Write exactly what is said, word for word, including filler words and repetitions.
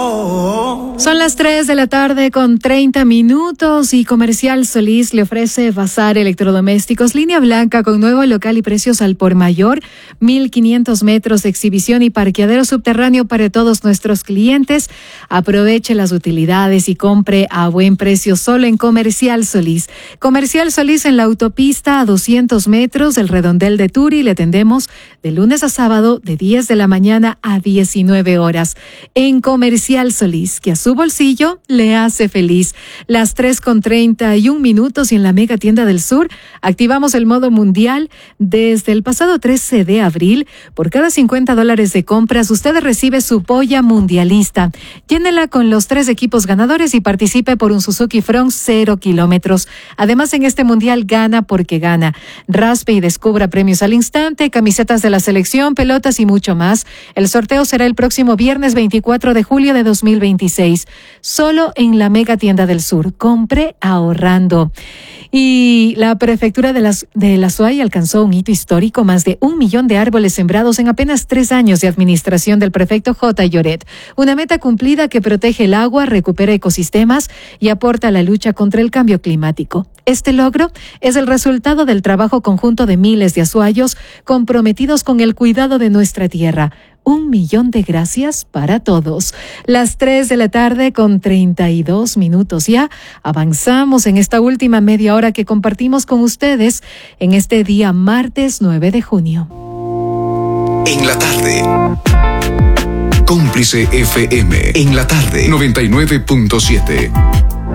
Son las tres de la tarde con treinta minutos y Comercial Solís le ofrece Bazar Electrodomésticos Línea Blanca con nuevo local y precios al por mayor, mil quinientos metros de exhibición y parqueadero subterráneo para todos nuestros clientes. Aproveche las utilidades y compre a buen precio solo en Comercial Solís. Comercial Solís en la autopista a doscientos metros del redondel de Turi. Le atendemos de lunes a sábado de diez de la mañana a diecinueve horas. En Comercial Solís, que a su bolsillo le hace feliz. Las tres con treinta y un minutos y en la Mega Tienda del Sur activamos el modo mundial desde el pasado trece de abril. Por cada cincuenta dólares de compras usted recibe su polla mundialista. Llénela con los tres equipos ganadores y participe por un Suzuki Front cero kilómetros. Además, en este mundial gana porque gana. Raspe y descubra premios al instante, camisetas de la selección, pelotas y mucho más. El sorteo será el próximo viernes veinticuatro de julio de dos mil veintiséis. Solo en la Mega Tienda del Sur. Compre ahorrando. Y la prefectura de, las, de La Suay alcanzó un hito histórico, más de un millón de árboles sembrados en apenas tres años de administración del prefecto J. Lloret. Una meta cumplida que protege el agua, recupera ecosistemas y aporta a la lucha contra el cambio climático. Este logro es el resultado del trabajo conjunto de miles de azuayos comprometidos con el cuidado de nuestra tierra. Un millón de gracias para todos. Las tres de la tarde con treinta y dos minutos ya. Avanzamos en esta última media hora que compartimos con ustedes en este día martes nueve de junio. En la tarde. Cómplice F M. En la tarde. noventa y nueve punto siete.